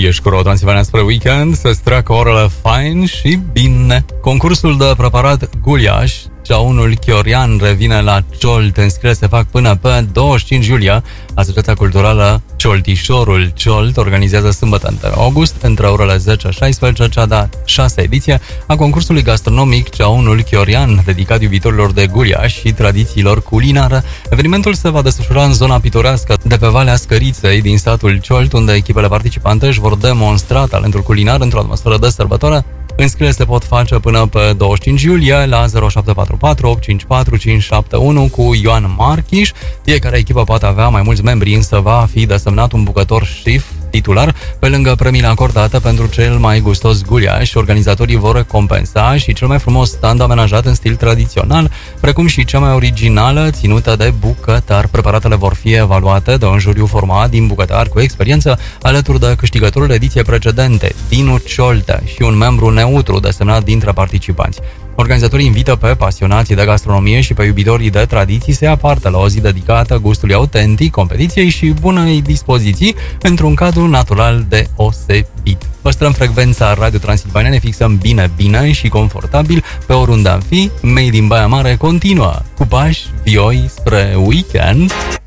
ești cu Transilvania spre weekend, să-ți treacă orele fain și bine. Concursul de preparat guliaș, ceaunul chiorian, revine la Ciolt. Înscrierile se fac până pe 25 iulie. Asociația Culturală Cioltișorul Ciolt organizează sâmbătă 1 august, între orele 10-16, cea de-a 6-a ediție a concursului gastronomic Ceaunul Chiorian, dedicat iubitorilor de guliaș și tradițiilor culinare. Evenimentul se va desfășura în zona pitorească de pe Valea Scăriței din satul Ciolt, unde echipele participante își vor demonstra talentul culinar într-o atmosferă de sărbătoare. Înscrierile se pot face până pe 25 iulie la 0744 854 571 cu Ioan Marchiș. Fiecare echipă poate avea mai mulți membri, însă va fi desemnat un bucător șef titular. Pe lângă premiile acordate pentru cel mai gustos guliaș, organizatorii vor recompensa și cel mai frumos stand amenajat în stil tradițional, precum și cea mai originală ținută de bucătar. Preparatele vor fi evaluate de un juriu format din bucătari cu experiență, alături de câștigătorul ediției precedente, Dinu Cioltea, și un membru neutru desemnat dintre participanți. Organizatorii invită pe pasionații de gastronomie și pe iubitorii de tradiții să ia parte la o zi dedicată gustului autentic, competiției și bunei dispoziții într-un cadru natural deosebit. Păstrăm frecvența Radio Transilvania, ne fixăm bine și confortabil pe oriunde am fi. Made in Baia Mare continuă cu pași vioi spre weekend.